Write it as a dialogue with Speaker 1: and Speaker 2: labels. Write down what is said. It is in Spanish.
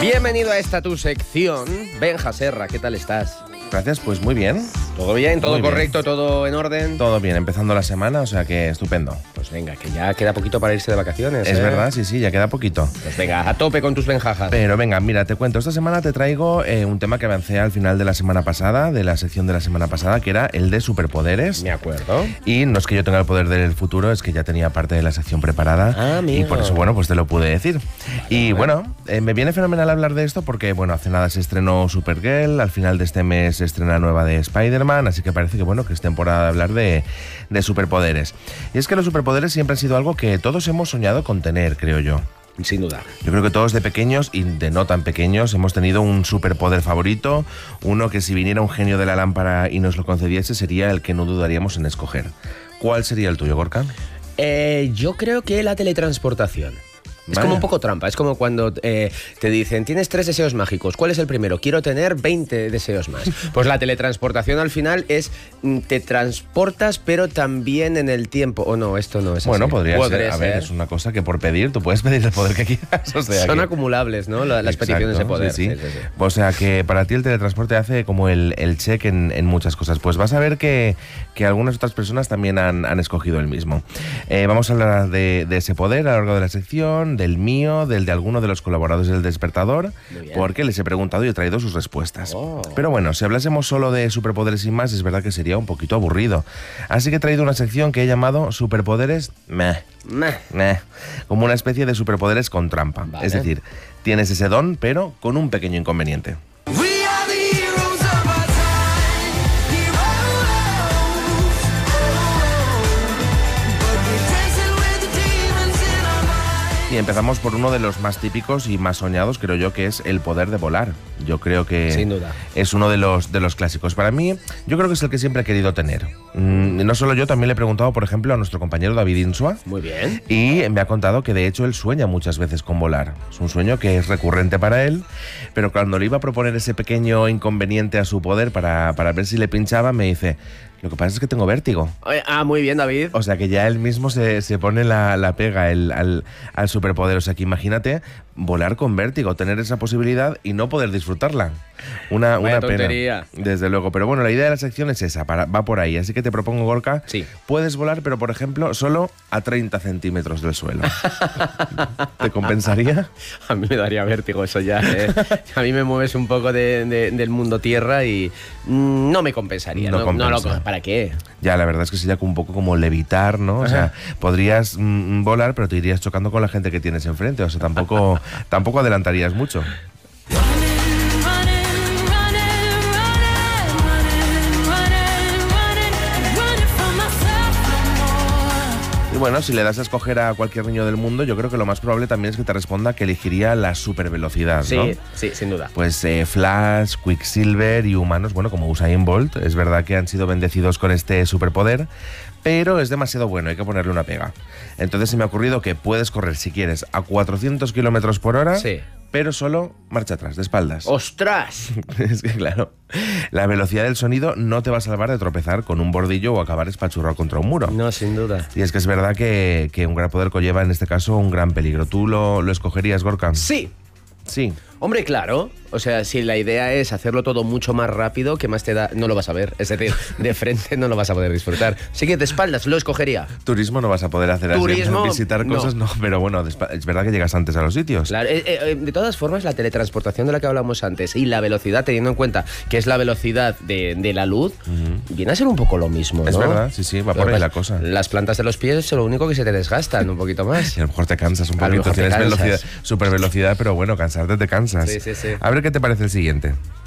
Speaker 1: Bienvenido a esta tu sección. Benja Serra, ¿qué tal estás?
Speaker 2: Gracias, pues muy bien.
Speaker 1: ¿Todo bien? ¿Todo
Speaker 2: Muy bien.
Speaker 1: correcto? ¿Todo en orden?
Speaker 2: Todo bien, empezando la semana, o sea que estupendo.
Speaker 1: Pues venga, que ya queda poquito para irse de vacaciones.
Speaker 2: Es verdad, sí, ya queda poquito.
Speaker 1: Pues venga, a tope con tus benjajas.
Speaker 2: Pero venga, mira, te cuento, esta semana te traigo un tema que avancé al final de la semana pasada, de la sección de la semana pasada, que era el de superpoderes.
Speaker 1: Me acuerdo.
Speaker 2: Y no es que yo tenga el poder del futuro, es que ya tenía parte de la sección preparada.
Speaker 1: Ah, amigo.
Speaker 2: Y por eso, bueno, pues te lo pude decir. Y bueno, me viene fenomenal hablar de esto porque, bueno, hace nada se estrenó Supergirl, al final de este mes se estrena la nueva de Spider-Man, así que parece que, bueno, que es temporada de hablar de superpoderes. Y es que los superpoderes siempre han sido algo que todos hemos soñado con tener, creo yo.
Speaker 1: Sin duda.
Speaker 2: Yo creo que todos de pequeños y de no tan pequeños hemos tenido un superpoder favorito, uno que si viniera un genio de la lámpara y nos lo concediese sería el que no dudaríamos en escoger. ¿Cuál sería el tuyo, Gorka?
Speaker 1: Yo creo que la teletransportación. Es
Speaker 2: Vale.
Speaker 1: como un poco trampa, es como cuando te dicen, tienes 3 deseos mágicos, ¿cuál es el primero? Quiero tener 20 deseos más. Pues la teletransportación al final es, te transportas pero también en el tiempo. O no, esto no es
Speaker 2: Bueno,
Speaker 1: así.
Speaker 2: podría ser. A ver, es una cosa que por pedir, tú puedes pedir el poder que quieras. O sea
Speaker 1: Son
Speaker 2: que...
Speaker 1: acumulables, ¿no? Las
Speaker 2: Exacto,
Speaker 1: peticiones de poder.
Speaker 2: Sí.
Speaker 1: Sí.
Speaker 2: O sea que para ti el teletransporte hace como el check en muchas cosas. Pues vas a ver que algunas otras personas también han escogido el mismo. Vamos a hablar de ese poder a lo largo de la sección, del mío, del de alguno de los colaboradores del Despertador, porque les he preguntado y he traído sus respuestas.
Speaker 1: Oh.
Speaker 2: Pero bueno, si hablásemos solo de superpoderes y más, es verdad que sería un poquito aburrido. Así que he traído una sección que he llamado Superpoderes Meh. Como una especie de superpoderes con trampa.
Speaker 1: Vale.
Speaker 2: Es decir, tienes ese don, pero con un pequeño inconveniente. Y empezamos por uno de los más típicos y más soñados, creo yo, que es el poder de volar. Yo creo que
Speaker 1: Sin duda.
Speaker 2: es uno de los clásicos. Para mí, yo creo que es el que siempre he querido tener. No solo yo, también le he preguntado, por ejemplo, a nuestro compañero David Insua.
Speaker 1: Muy bien.
Speaker 2: Y me ha contado que de hecho él sueña muchas veces con volar. Es un sueño que es recurrente para él, pero cuando le iba a proponer ese pequeño inconveniente a su poder para ver si le pinchaba, me dice... Lo que pasa es que tengo vértigo.
Speaker 1: Muy bien, David.
Speaker 2: O sea que ya él mismo se pone la pega al superpoder. O sea que imagínate volar con vértigo, tener esa posibilidad y no poder disfrutarla. Una
Speaker 1: tontería.
Speaker 2: pena. Desde luego. Pero bueno, la idea de la sección es esa, va por ahí. Así que te propongo, Gorka,
Speaker 1: Sí.
Speaker 2: puedes volar, pero por ejemplo, solo a 30 centímetros del suelo. ¿Te compensaría?
Speaker 1: A mí me daría vértigo eso ya. A mí me mueves un poco del mundo tierra y no me compensaría.
Speaker 2: No compensa.
Speaker 1: ¿Para qué?
Speaker 2: Ya, la verdad es que sería un poco como levitar, ¿no? O sea, podrías volar, pero te irías chocando con la gente que tienes enfrente. O sea, tampoco adelantarías mucho. Y bueno, si le das a escoger a cualquier niño del mundo, yo creo que lo más probable también es que te responda que elegiría la supervelocidad, ¿no?
Speaker 1: Sí, sin duda.
Speaker 2: Pues Flash, Quicksilver y humanos, bueno, como Usain Bolt, es verdad que han sido bendecidos con este superpoder, pero es demasiado bueno, hay que ponerle una pega. Entonces se me ha ocurrido que puedes correr, si quieres, a 400 kilómetros por hora,
Speaker 1: Sí.
Speaker 2: pero solo marcha atrás, de espaldas.
Speaker 1: ¡Ostras!
Speaker 2: Es que claro, la velocidad del sonido no te va a salvar de tropezar con un bordillo o acabar espachurrado contra un muro.
Speaker 1: No, sin duda.
Speaker 2: Y es que es verdad que un gran poder conlleva en este caso un gran peligro. ¿Tú lo escogerías, Gorka?
Speaker 1: Sí.
Speaker 2: Sí.
Speaker 1: Hombre, claro. O sea, si la idea es hacerlo todo mucho más rápido, ¿qué más te da? No lo vas a ver. Es decir, de frente no lo vas a poder disfrutar. Sí que de espaldas lo escogería.
Speaker 2: Turismo no vas a poder hacer
Speaker 1: Turismo,
Speaker 2: así, visitar cosas no, pero bueno, es verdad que llegas antes a los sitios.
Speaker 1: Claro, de todas formas, la teletransportación de la que hablamos antes y la velocidad, teniendo en cuenta que es la velocidad de la luz, viene a ser un poco lo mismo, ¿no?
Speaker 2: Es verdad, sí, va por ahí la cosa.
Speaker 1: Las plantas de los pies son lo único que se te desgastan un poquito más.
Speaker 2: Y a lo mejor te cansas un
Speaker 1: A lo
Speaker 2: poquito,
Speaker 1: mejor te
Speaker 2: tienes
Speaker 1: cansas.
Speaker 2: super velocidad, pero bueno, cansarte te cansas.
Speaker 1: Sí.
Speaker 2: A ver qué te parece el siguiente.